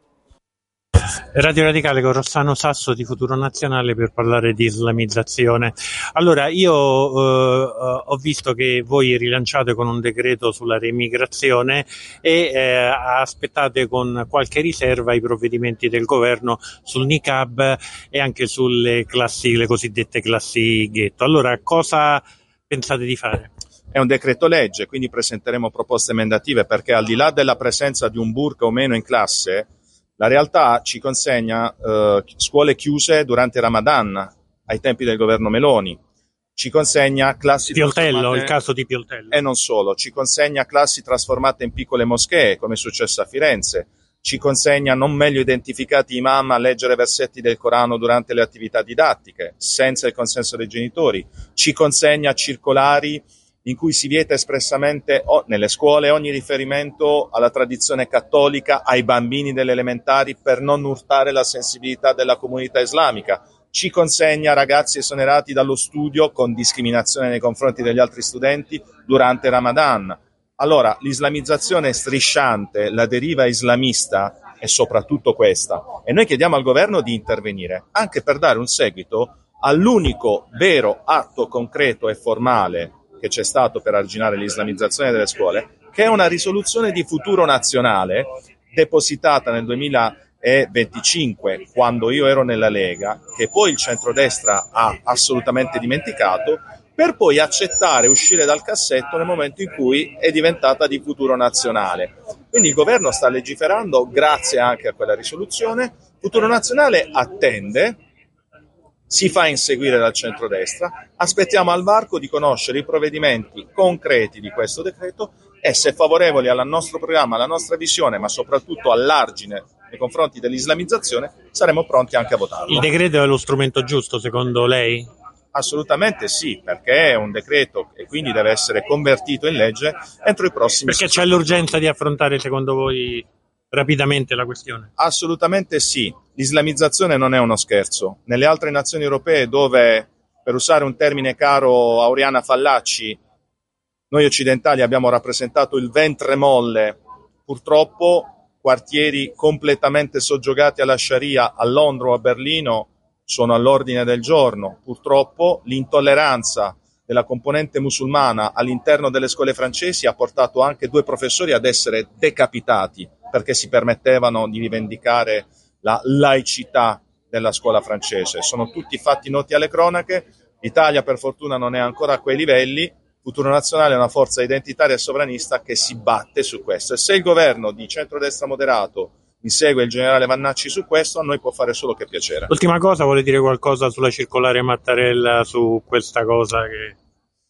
Radio Radicale con Rossano Sasso di Futuro Nazionale per parlare di islamizzazione. Allora, io eh, ho visto che voi rilanciate con un decreto sulla reimmigrazione e eh, aspettate con qualche riserva i provvedimenti del governo sul niqab e anche sulle classi, le cosiddette classi ghetto. Allora, cosa pensate di fare? È un decreto legge, quindi presenteremo proposte emendative, perché al di là della presenza di un burqa o meno in classe, la realtà ci consegna eh, scuole chiuse durante Ramadan ai tempi del governo Meloni, ci consegna classi Pioltello, trasformate... il caso di Pioltello. E non solo, ci consegna classi trasformate in piccole moschee, come è successo a Firenze, ci consegna non meglio identificati imam a leggere versetti del Corano durante le attività didattiche, senza il consenso dei genitori, ci consegna circolari in cui si vieta espressamente oh, nelle scuole ogni riferimento alla tradizione cattolica ai bambini delle elementari per non urtare la sensibilità della comunità islamica, ci consegna ragazzi esonerati dallo studio con discriminazione nei confronti degli altri studenti durante Ramadan. Allora, l'islamizzazione strisciante, la deriva islamista è soprattutto questa, e noi chiediamo al governo di intervenire anche per dare un seguito all'unico vero atto concreto e formale che c'è stato per arginare l'islamizzazione delle scuole, che è una risoluzione di Futuro Nazionale depositata nel duemilaventicinque, quando io ero nella Lega, che poi il centrodestra ha assolutamente dimenticato, per poi accettare uscire dal cassetto nel momento in cui è diventata di Futuro Nazionale. Quindi il governo sta legiferando grazie anche a quella risoluzione. Futuro Nazionale attende, si fa inseguire dal centrodestra, aspettiamo al varco di conoscere i provvedimenti concreti di questo decreto e, se favorevoli al nostro programma, alla nostra visione, ma soprattutto all'argine nei confronti dell'islamizzazione, saremo pronti anche a votarlo. Il decreto è lo strumento giusto, secondo lei? Assolutamente sì, perché è un decreto e quindi deve essere convertito in legge entro i prossimi... Perché c'è l'urgenza di affrontare, secondo voi, rapidamente la questione? Assolutamente sì. L'islamizzazione non è uno scherzo. Nelle altre nazioni europee, dove, per usare un termine caro a Oriana Fallaci, noi occidentali abbiamo rappresentato il ventre molle, purtroppo quartieri completamente soggiogati alla Sharia a Londra o a Berlino sono all'ordine del giorno. Purtroppo l'intolleranza della componente musulmana all'interno delle scuole francesi ha portato anche due professori ad essere decapitati perché si permettevano di rivendicare la laicità della scuola francese. Sono tutti fatti noti alle cronache. L'Italia per fortuna non è ancora a quei livelli. Futuro Nazionale è una forza identitaria e sovranista che si batte su questo, e se il governo di centrodestra moderato insegue il generale Vannacci su questo, a noi può fare solo che piacere. Ultima cosa, vuole dire qualcosa sulla circolare Mattarella, su questa cosa che...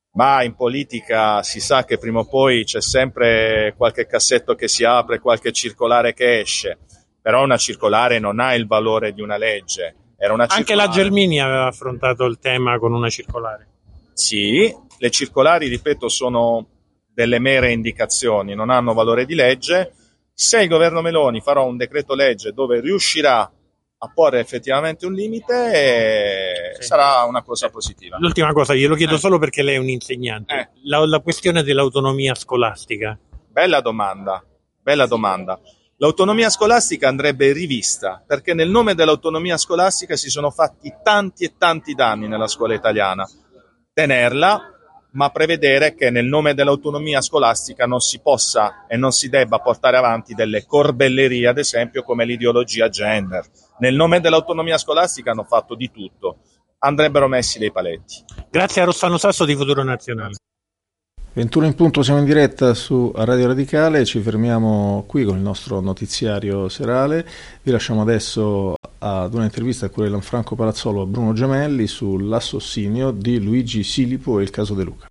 ma in politica si sa che prima o poi c'è sempre qualche cassetto che si apre, qualche circolare che esce, però una circolare non ha il valore di una legge. Era una Anche circolare... la Gelmini aveva affrontato il tema con una circolare. Sì, le circolari, ripeto, sono delle mere indicazioni, non hanno valore di legge. Se il governo Meloni farà un decreto legge dove riuscirà a porre effettivamente un limite, eh, sì. sarà una cosa positiva. L'ultima cosa, glielo chiedo eh. solo perché lei è un insegnante. Eh. La, la questione dell'autonomia scolastica. Bella domanda, bella domanda. L'autonomia scolastica andrebbe rivista, perché nel nome dell'autonomia scolastica si sono fatti tanti e tanti danni nella scuola italiana. Tenerla, ma prevedere che nel nome dell'autonomia scolastica non si possa e non si debba portare avanti delle corbellerie, ad esempio come l'ideologia gender. Nel nome dell'autonomia scolastica hanno fatto di tutto, andrebbero messi dei paletti. Grazie a Rossano Sasso di Futuro Nazionale. ventuno in punto, siamo in diretta su Radio Radicale, ci fermiamo qui con il nostro notiziario serale. Vi lasciamo adesso ad una intervista a cura di Lanfranco Palazzolo a Bruno Gemelli sull'assassinio di Luigi Silipo e il caso De Luca.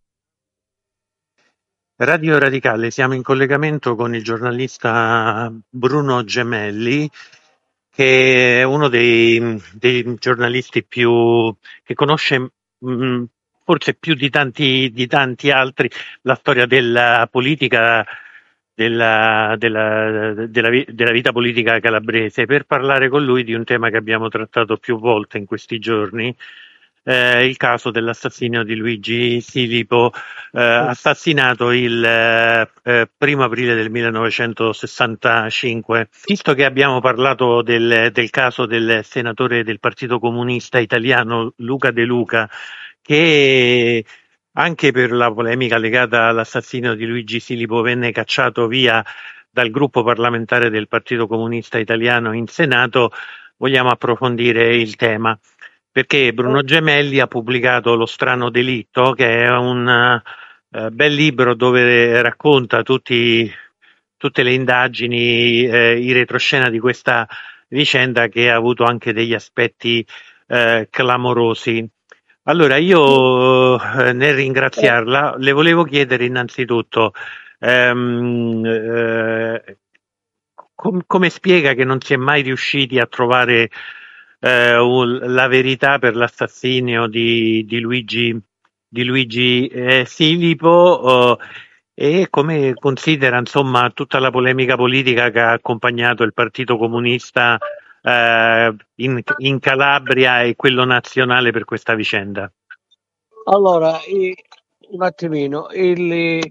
Radio Radicale, siamo in collegamento con il giornalista Bruno Gemelli, che è uno dei, dei giornalisti più che conosce mh, forse più di tanti, di tanti altri la storia della politica, della, della, della, della vita politica calabrese, per parlare con lui di un tema che abbiamo trattato più volte in questi giorni, eh, il caso dell'assassinio di Luigi Silipo, eh, assassinato il eh, primo aprile del millenovecentosessantacinque. Visto che abbiamo parlato del, del caso del senatore del Partito Comunista Italiano Luca De Luca, che anche per la polemica legata all'assassinio di Luigi Silipo venne cacciato via dal gruppo parlamentare del Partito Comunista Italiano in Senato, vogliamo approfondire il tema, perché Bruno Gemelli ha pubblicato Lo strano delitto, che è un uh, bel libro dove racconta tutti, tutte le indagini, eh, i retroscena di questa vicenda, che ha avuto anche degli aspetti eh, clamorosi. Allora io eh, nel ringraziarla le volevo chiedere innanzitutto ehm, eh, com- come spiega che non si è mai riusciti a trovare eh, un, la verità per l'assassinio di, di Luigi, di Luigi eh, Silipo, eh, e come considera insomma tutta la polemica politica che ha accompagnato il Partito Comunista Uh, in, in Calabria e quello nazionale per questa vicenda? Allora, un attimino, il, eh,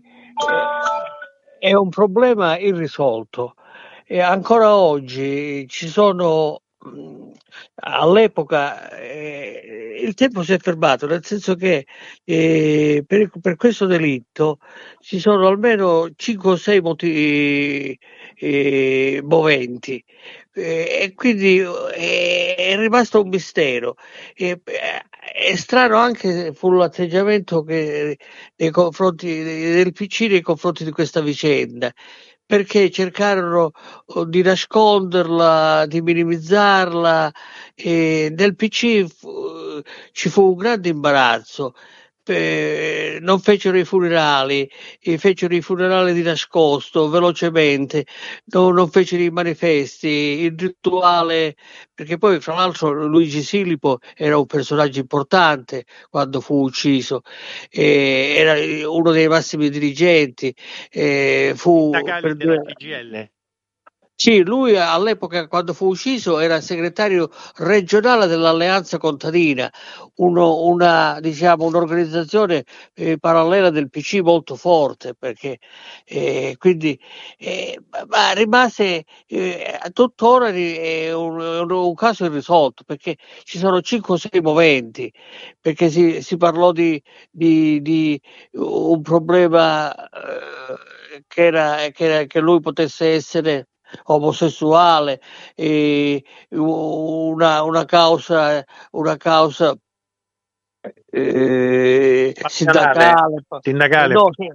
è un problema irrisolto e ancora oggi ci sono, mh, all'epoca eh, il tempo si è fermato, nel senso che eh, per, per questo delitto ci sono almeno cinque o sei motivi eh, moventi. E quindi è rimasto un mistero. E, è strano anche fu l'atteggiamento che nei confronti del P C nei confronti di questa vicenda, perché cercarono di nasconderla, di minimizzarla, e nel P C fu, ci fu un grande imbarazzo. Eh, non fecero i funerali, eh, fecero i funerali di nascosto, velocemente, no, non fecero i manifesti, il rituale, perché poi fra l'altro Luigi Silipo era un personaggio importante quando fu ucciso, eh, era uno dei massimi dirigenti, eh, fu per della C G I L. Sì, lui all'epoca quando fu ucciso era segretario regionale dell'Alleanza Contadina, uno, una, diciamo, un'organizzazione eh, parallela del P C molto forte, perché eh, quindi eh, ma rimase eh, tuttora è un, un, un caso irrisolto, perché ci sono cinque o sei moventi, perché si, si parlò di, di, di un problema eh, che era, che era che lui potesse essere omosessuale, eh, una, una causa una causa eh, sindacale, sindacale. No,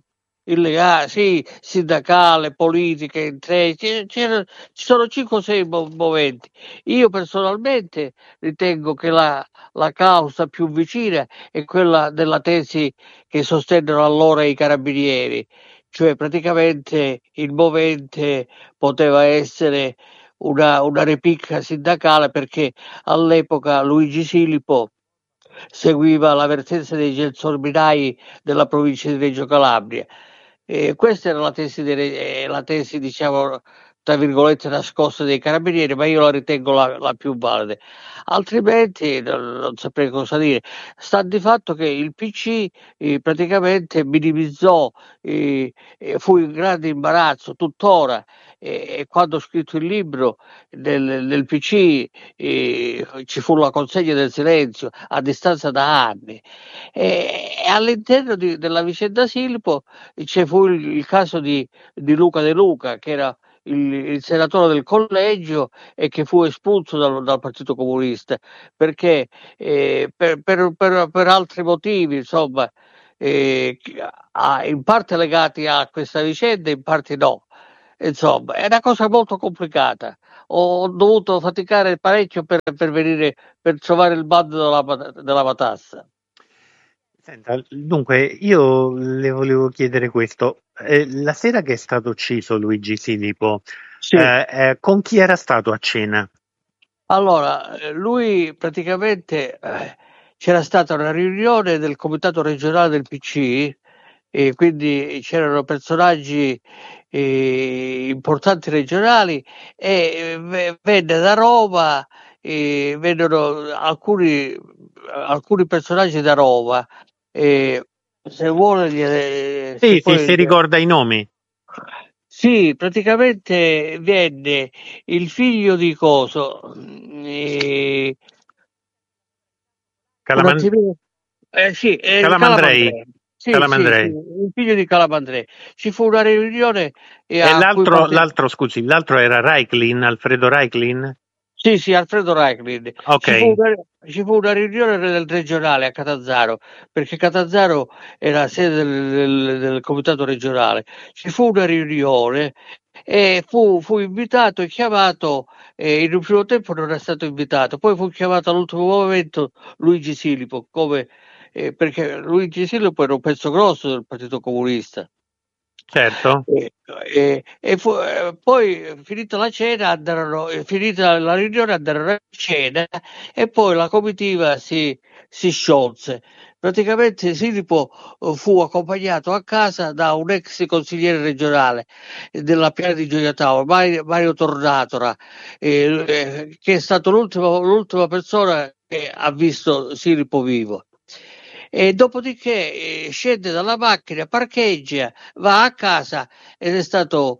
illegale, sì, sindacale, politica, intre- c'è- c'era- ci sono cinque o sei moventi. Io personalmente ritengo che la, la causa più vicina è quella della tesi che sostennero allora i carabinieri, cioè praticamente il movente poteva essere una, una ripicca sindacale perché all'epoca Luigi Silipo seguiva la vertenza dei gelsominiai della provincia di Reggio Calabria. E questa era la tesi, dei, la tesi, diciamo, tra virgolette, nascosta dei carabinieri, ma io la ritengo la, la più valida. Altrimenti non, non saprei cosa dire. Sta di fatto che il P C eh, praticamente minimizzò, eh, eh, fu in grande imbarazzo tuttora. E, e quando ho scritto il libro del, del P C eh, ci fu la consegna del silenzio a distanza da anni. E, e all'interno di, della vicenda Silpo ci fu il, il caso di, di Luca De Luca, che era il, il senatore del collegio e che fu espulso dal, dal Partito Comunista perché eh, per, per, per, per altri motivi, insomma, eh, in parte legati a questa vicenda, in parte no. Insomma, è una cosa molto complicata. Ho dovuto faticare parecchio per, per venire per trovare il bando della, della matassa. Senta, dunque, io le volevo chiedere questo. Eh, la sera che è stato ucciso Luigi Silipo, Sì. eh, eh, con chi era stato a cena? Allora, lui praticamente eh, c'era stata una riunione del comitato regionale del P C e quindi c'erano personaggi eh, importanti regionali e eh, venne da Roma, e vennero alcuni, alcuni personaggi da Roma. E se vuole, gliele- se Sì, sì, poi si ricorda i nomi. sì, praticamente venne il figlio di Coso, eh, un Calaman- attimino, eh, sì, eh, Calamandrei. Calamandrei. Sì, sì, sì, Calamandrei. il figlio di Calamandrei. Ci fu una riunione e E a cui l'altro, parte- l'altro, scusi, l'altro era Reiklin, Alfredo Reiklin? Sì, sì, Alfredo Reichlind. Ok. Ci fu, una, ci fu una riunione del regionale a Catanzaro, perché Catanzaro era sede del, del- del comitato regionale. Ci fu una riunione e fu, fu invitato e chiamato, eh, in un primo tempo non è stato invitato, poi fu chiamato all'ultimo momento Luigi Silipo, come, eh, perché Luigi Silipo era un pezzo grosso del Partito Comunista. Certo. E, e, e fu, eh, poi finita la cena andarono, eh, finita la riunione andarono a cena e poi la comitiva si, si sciolse. Praticamente Silipo eh, fu accompagnato a casa da un ex consigliere regionale eh, della Piana di Gioia Tauro, Mario, Mario Tornatora, eh, eh, che è stato l'ultima, l'ultima persona che ha visto Silipo vivo. E dopodiché eh, scende dalla macchina, parcheggia, va a casa ed è stato,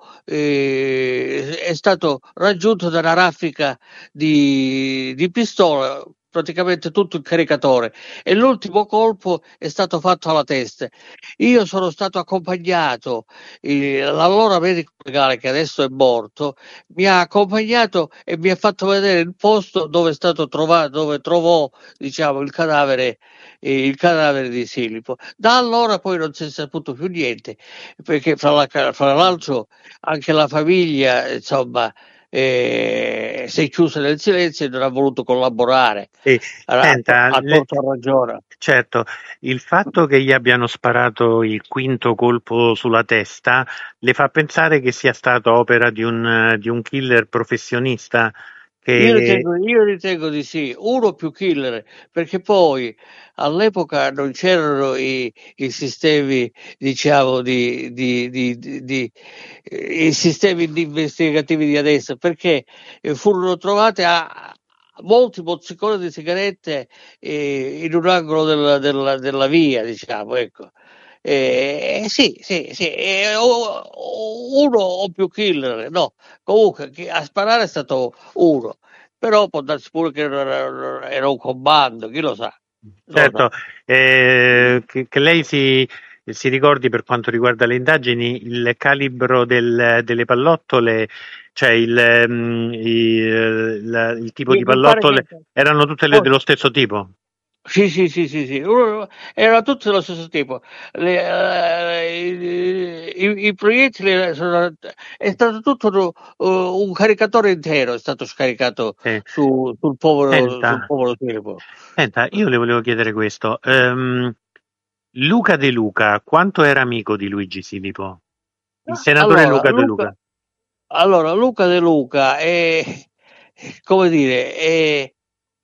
eh, è stato raggiunto da una raffica di, di pistola, praticamente tutto il caricatore, e l'ultimo colpo è stato fatto alla testa. Io sono stato accompagnato, eh, l'allora medico legale che adesso è morto mi ha accompagnato e mi ha fatto vedere il posto dove è stato trovato, dove trovò, diciamo, il cadavere, eh, il cadavere di Silipo. Da allora poi non si è saputo più niente, perché fra, la, fra l'altro anche la famiglia, insomma, eh, si è chiusa nel silenzio e non ha voluto collaborare. Sì. A, Senta, a, a le- torto a ragione. certo, il fatto che gli abbiano sparato il quinto colpo sulla testa le fa pensare che sia stata opera di un, di un killer professionista? Che... Io ritengo, io ritengo di sì, uno più killer, perché poi all'epoca non c'erano i, i sistemi, diciamo, di, di, di, di, di eh, i sistemi investigativi di adesso, perché eh, furono trovate a, molti mozziconi di sigarette eh, in un angolo della, della, della via, diciamo, ecco. Eh, sì, sì, sì, eh, uno o più killer, no, comunque chi- a sparare è stato uno, però può darsi pure che era, era un comando, chi lo sa. Certo, eh, che, che lei si, si ricordi per quanto riguarda le indagini il calibro del, delle pallottole, cioè il, mm, i- la- il tipo Mi, di mi pare pallottole, che erano tutte le poi- dello stesso tipo? Sì, sì, sì, sì, sì. Uno- era tutto dello stesso tipo. Le, eh, i, i proiettili sono, è stato tutto uh, un caricatore intero, è stato scaricato Sì. su, sul povero, sul Senta, povero Filippo. senta, io le volevo chiedere questo. Ehm, Luca De Luca, quanto era amico di Luigi Silipo? Il senatore Allora, Luca De Luca, Luca. allora, Luca De Luca è, come dire, è,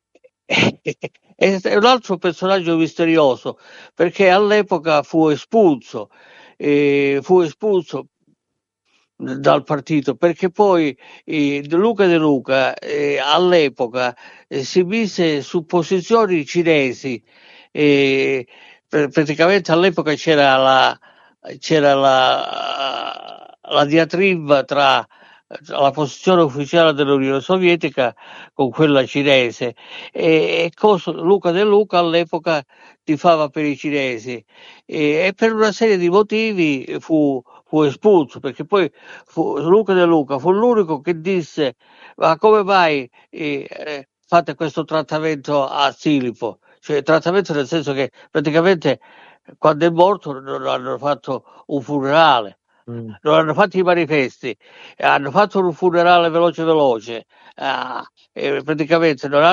è un altro personaggio misterioso, perché all'epoca fu espulso, eh, fu espulso dal partito, perché poi eh, De Luca De Luca eh, all'epoca eh, si mise su posizioni cinesi, eh, pr- praticamente all'epoca c'era la, c'era la, la diatriba tra la posizione ufficiale dell'Unione Sovietica con quella cinese, e, e cosa, Luca De Luca all'epoca tifava per i cinesi, e, e per una serie di motivi fu, fu espulso, perché poi fu, Luca De Luca fu l'unico che disse: ma come mai eh, eh, fate questo trattamento a Silipo? Cioè trattamento nel senso che praticamente quando è morto non hanno fatto un funerale, Mm. non hanno fatto i manifesti, hanno fatto un funerale veloce veloce, ah, e praticamente non